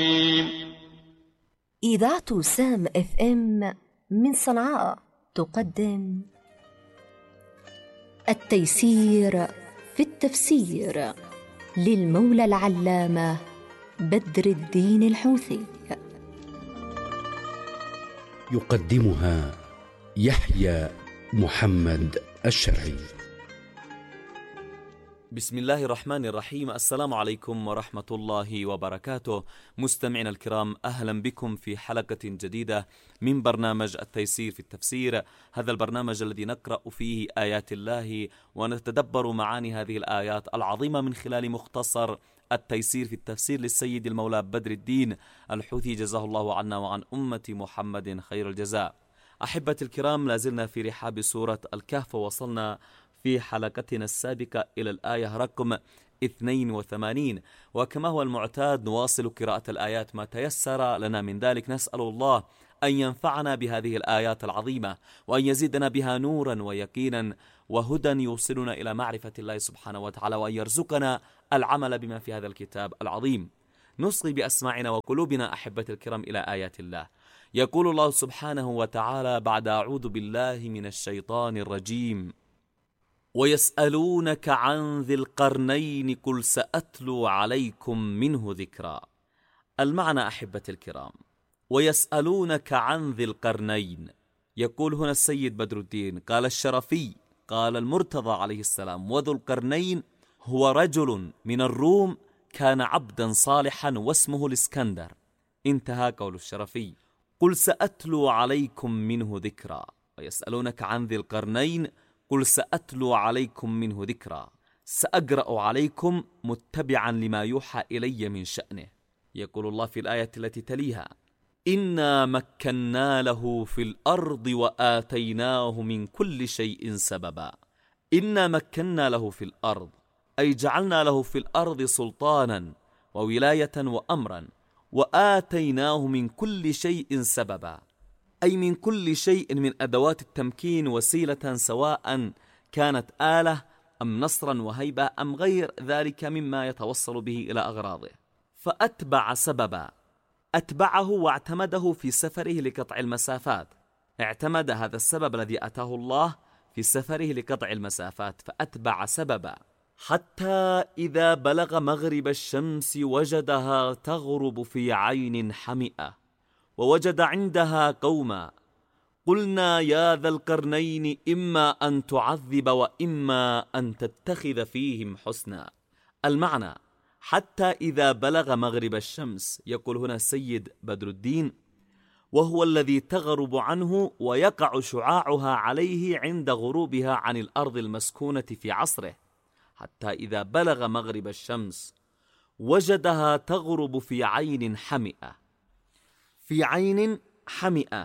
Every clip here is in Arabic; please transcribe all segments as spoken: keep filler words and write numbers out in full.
إذاعة سام اف ام من صنعاء تقدم التيسير في التفسير للمولى العلامة بدر الدين الحوثي. يقدمها يحيى محمد الشرعي. بسم الله الرحمن الرحيم. السلام عليكم ورحمة الله وبركاته. مستمعينا الكرام، أهلا بكم في حلقة جديدة من برنامج التيسير في التفسير. هذا البرنامج الذي نقرأ فيه آيات الله ونتدبر معاني هذه الآيات العظيمة من خلال مختصر التيسير في التفسير للسيد المولى بدر الدين الحوثي، جزاه الله عنا وعن أمة محمد خير الجزاء. أحبتي الكرام، لازلنا في رحاب سورة الكهف، ووصلنا في حلقتنا السابقة إلى الآية رقم اثنين وثمانين، وكما هو المعتاد نواصل قراءة الآيات ما تيسر لنا من ذلك. نسأل الله أن ينفعنا بهذه الآيات العظيمة، وأن يزيدنا بها نورا ويقينا وهدى يوصلنا إلى معرفة الله سبحانه وتعالى، وأن يرزقنا العمل بما في هذا الكتاب العظيم. نصغي بأسماعنا وقلوبنا أحبتي الكرام إلى آيات الله. يقول الله سبحانه وتعالى بعد أعوذ بالله من الشيطان الرجيم: ويسألونك عن ذي القرنين قل سأتلو عليكم منه ذكرا. المعنى أحبتي الكرام: ويسألونك عن ذي القرنين، يقول هنا السيد بدر الدين، قال الشرفي، قال المرتضى عليه السلام: وذو القرنين هو رجل من الروم كان عبدا صالحا واسمه الإسكندر. انتهى قول الشرفي. قل سأتلو عليكم منه ذكرا. ويسألونك عن ذي القرنين قل سأتلو عليكم منه ذكرا، سأقرأ عليكم متبعا لما يوحى إلي من شأنه. يقول الله في الآية التي تليها: إنا مكنا له في الأرض وآتيناه من كل شيء سببا. إنا مكنا له في الأرض، أي جعلنا له في الأرض سلطانا وولاية وأمرا، وآتيناه من كل شيء سببا، أي من كل شيء من أدوات التمكين وسيلة، سواء كانت آلة أم نصرا وهيبة أم غير ذلك مما يتوصل به إلى أغراضه. فأتبع سببا، أتبعه واعتمده في سفره لقطع المسافات. اعتمد هذا السبب الذي أتاه الله في سفره لقطع المسافات، فأتبع سببا حتى إذا بلغ مغرب الشمس وجدها تغرب في عين حمئة ووجد عندها قوما قلنا يا ذا القرنين إما أن تعذب وإما أن تتخذ فيهم حسنا. المعنى: حتى إذا بلغ مغرب الشمس، يقول هنا السيد بدر الدين، وهو الذي تغرب عنه ويقع شعاعها عليه عند غروبها عن الأرض المسكونة في عصره. حتى إذا بلغ مغرب الشمس وجدها تغرب في عين حمئة، في عين حمئة.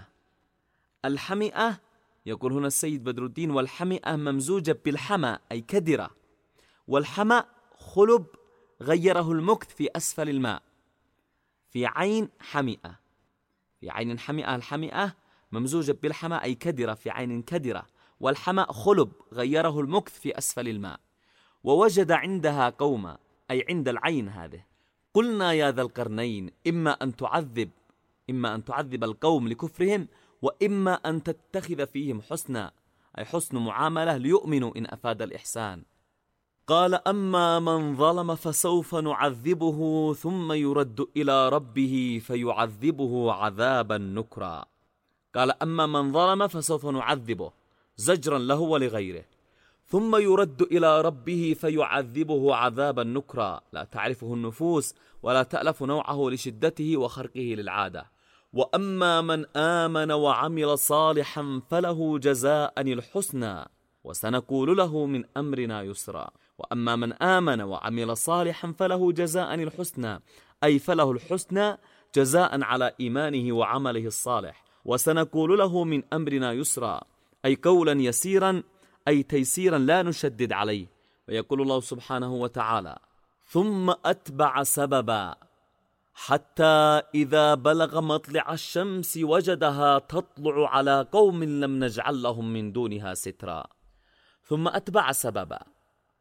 الحمئة يقول هنا السيد بدر الدين: والحمئة ممزوجة بالحمى أي كدرة، والحمى خلب غيره المكث في أسفل الماء. في عين حمئة، في عين حمئة. الحمئة ممزوجة بالحمى أي كدرة، في عين كدرة، والحمى خلب غيره المكث في أسفل الماء. ووجد عندها قوما، أي عند العين هذه. قلنا يا ذا القرنين إما أن تعذب إما أن تعذب القوم لكفرهم، وإما أن تتخذ فيهم حسنا، أي حسن معاملة ليؤمنوا إن أفاد الإحسان. قال أما من ظلم فسوف نعذبه ثم يرد إلى ربه فيعذبه عذابا نكرا. قال أما من ظلم فسوف نعذبه زجرا له ولغيره، ثم يرد إلى ربه فيعذبه عذابا نكرا، لا تعرفه النفوس ولا تألف نوعه لشدته وخرقه للعادة. وأما من آمن وعمل صالحا فله جزاء الحسنى وسنقول له من أمرنا يسرا. وأما من آمن وعمل صالحا فله جزاء الحسنى، أي فله الحسنى جزاء على إيمانه وعمله الصالح، وسنقول له من أمرنا يسرا، أي قولا يسيرا، أي تيسيرا لا نشدد عليه. ويقول الله سبحانه وتعالى: ثم أتبع سببا حتى إذا بلغ مطلع الشمس وجدها تطلع على قوم لم نجعل لهم من دونها سترا. ثم أتبع سببا،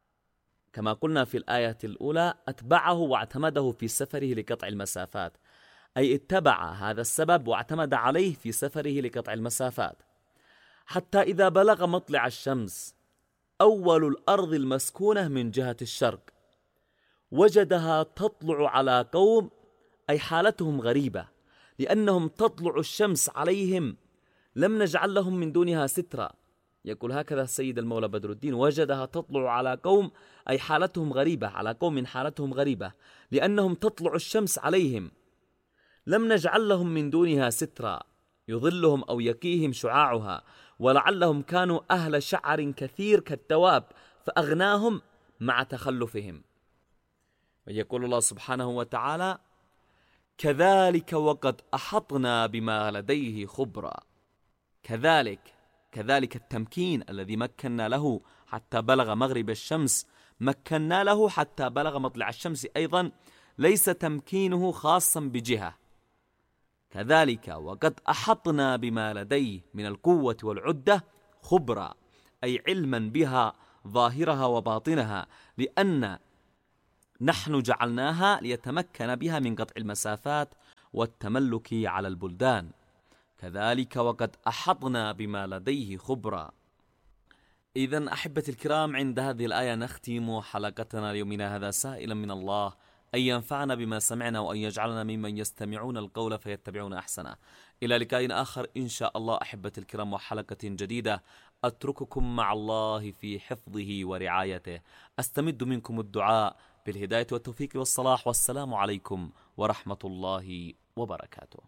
كما قلنا في الآية الأولى، أتبعه واعتمده في سفره لقطع المسافات. أي اتبع هذا السبب واعتمد عليه في سفره لقطع المسافات، حتى إذا بلغ مطلع الشمس أول الأرض المسكونة من جهة الشرق وجدها تطلع على قوم، أي حالتهم غريبة لأنهم تطلع الشمس عليهم لم نجعل لهم من دونها سترا. يقول هكذا السيد المولى بدر الدين: وجدها تطلع على قوم، أي حالتهم غريبة، على قوم حالتهم غريبة لأنهم تطلع الشمس عليهم لم نجعل لهم من دونها سترا يظلهم أو يقيهم شعاعها، ولعلهم كانوا أهل شعر كثير كالدواب فأغناهم مع تخلفهم. ويقول الله سبحانه وتعالى: كذلك وقد أحطنا بما لديه خبرا. كذلك كذلك التمكين الذي مكنا له حتى بلغ مغرب الشمس مكنا له حتى بلغ مطلع الشمس أيضا، ليس تمكينه خاصا بجهة. كذلك وقد أحطنا بما لديه من القوة والعدة خبرا، أي علما بها ظاهرها وباطنها، لأن نحن جعلناها ليتمكن بها من قطع المسافات والتملك على البلدان. كذلك وقد أحطنا بما لديه خبرا. إذن أحبتي الكرام، عند هذه الآية نختم حلقتنا اليومنا هذا، سائلا من الله أن ينفعنا بما سمعنا وأن يجعلنا ممن يستمعون القول فيتبعون أحسنه. إلى لقاء آخر إن شاء الله أحبتي الكرام، وحلقة جديدة. أترككم مع الله في حفظه ورعايته، أستمد منكم الدعاء بالهداية والتوفيق والصلاح، والسلام عليكم ورحمة الله وبركاته.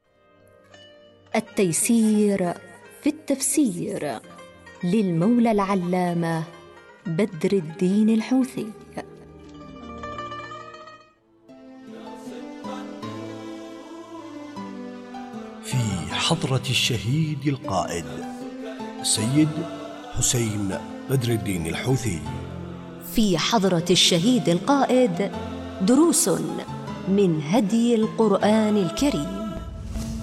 التيسير في التفسير للمولى العلامة بدر الدين الحوثي. في حضرة الشهيد القائد السيد حسين بدر الدين الحوثي. في حضرة الشهيد القائد دروس من هدي القرآن الكريم.